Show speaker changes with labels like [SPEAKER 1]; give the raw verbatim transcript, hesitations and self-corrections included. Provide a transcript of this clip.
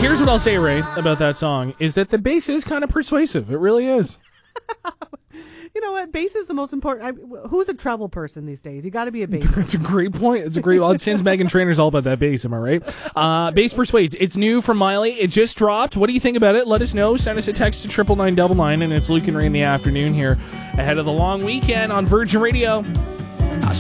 [SPEAKER 1] here's what I'll say, Ray, about that song, is that the bass is kind of persuasive. It really is.
[SPEAKER 2] You know what? Bass is the most important. I, who's a treble person these days? You got to be a bass.
[SPEAKER 1] That's a great point. It's a great. Well, since Megan Trainor's all about that bass, am I right? Uh, bass persuades. It's new from Miley. It just dropped. What do you think about it? Let us know. Send us a text to triple nine double nine, and it's Luke and Ray in the afternoon here ahead of the long weekend on Virgin Radio.